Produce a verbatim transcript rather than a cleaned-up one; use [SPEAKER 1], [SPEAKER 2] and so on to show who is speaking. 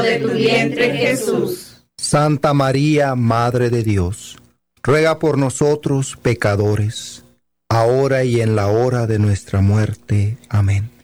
[SPEAKER 1] de tu vientre, Jesús.
[SPEAKER 2] Santa María, Madre de Dios, ruega por nosotros pecadores, ahora y en la hora de nuestra muerte. Amén.